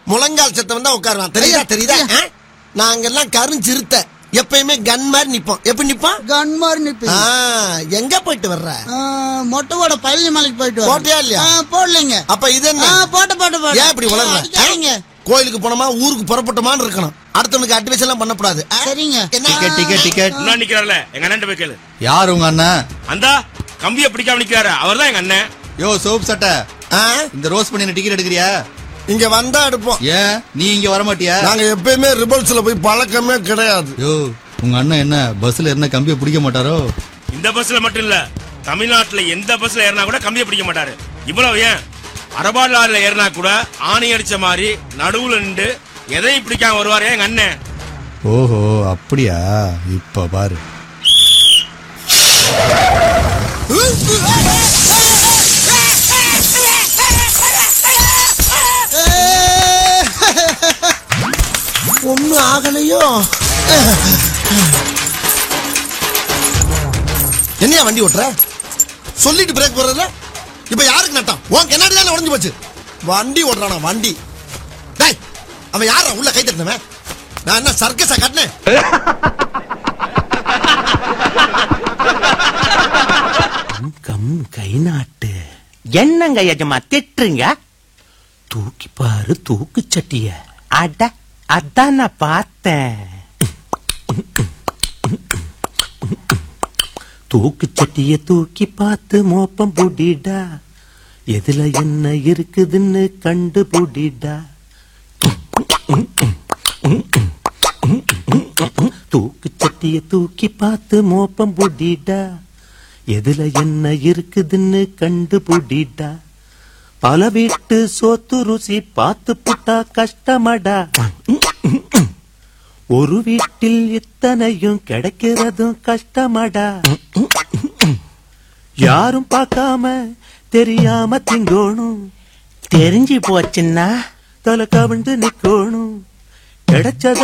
முழங்கால் சத்தம் தான் உட்காருவான். தெரியுதா தெரியுதா? நாங்கெல்லாம் கருஞ்சிருத்த எப்பயுமே கன் மாதிரி நிப்போம். எப்படி நிப்போம்? கன் மாதிரி நிப்போம். எங்க போயிட்டு வர்ற? மொட்டைவோட பழனி மலைக்கு போயிட்டு போட்டியா இல்லையா? போடலைங்க. அப்ப இது என்ன? போட்ட ஏன் இப்படி உளர்ற? கோயிலுக்கு போனோமா ஊருக்கு புறப்பட்டோமான்னு இருக்கணும். அடுத்தவனுக்கு அட்வைஸ் எல்லாம் பண்ணக்கூடாது. சரிங்க. டிக்கெட் நிக்கிறாருல எங்க அண்ணன் போய் கேளு. யாரு உங்க அண்ணன்? அந்த கம்பிய பிடிக்காம நிக்கிறாரு, அவர்தான் எங்க அண்ணன். யோ சோப் சட்டை, இந்த ரோஸ் பண்ணி டிக்கெட் எடுக்கிறியா? இங்க வந்தா எடுப்போம். ஏன் நீ இங்க வர மாட்டியா? நாங்க எப்பயுமே ரிபல்ஸ்ல போய் பழக்கமே கிடையாது. யோ உங்க அண்ணன் என்ன பஸ்ல என்ன கம்பிய பிடிக்க மாட்டாரோ? இந்த பஸ்ல மட்டும் இல்ல, தமிழ்நாட்டுல எந்த பஸ்ல ஏறினா கூட கம்பிய பிடிக்க மாட்டாரு. இவ்வளவு ஏன் அரபாடு லாரில ஏறினா கூட ஆணி அடிச்ச மாதிரி நடுவுல நின்று எதையும் பிடிக்காம வருவாரு எங்க அண்ணன். ஓஹோ அப்படியா? இப்ப பாரு. ஒண்ணு ஆகலையோ? என்னையா வண்டி ஓட்டுற? சொல்லிட்டு பிரேக் போடுறதுல இப்ப யாருக்கு நட்டம்? உன் கண்ணாடி தானே உடஞ்சு போச்சு. வண்டி ஓட்டுறானா வண்டி? டேய் அவன் யாரா உள்ள கை தட்டினவன்? நான் என்ன சர்க்கஸா காட்டினேன்? கம் கை நாட்டு என்னங்க எஜமா திட்டுறீங்க? தூக்கி பாரு தூக்கு சட்டிய. அட அதான் நான் பார்த்தேன். தூக்கு சட்டிய தூக்கி பார்த்து மோப்பம் புடிடா, எதுல என்ன இருக்குதுன்னு கண்டு புடிடா. தூக்கு சட்டிய தூக்கி பார்த்து மோப்பம் புடிடா, எதுல என்ன இருக்குதுன்னு கண்டு புடிடா. பல வீட்டு சோத்து ருசி பார்த்து புட்டா கஷ்டமடா. ஒரு வீட்டில் இத்தனையும் கிடைக்கிறதும் கஷ்டமடா. யாரும் பார்க்காம தெரியாம திங்கோணும். தெரிஞ்சு போச்சுன்னா தலை கவிழ்ந்து நிக்கணும். கிடைச்சது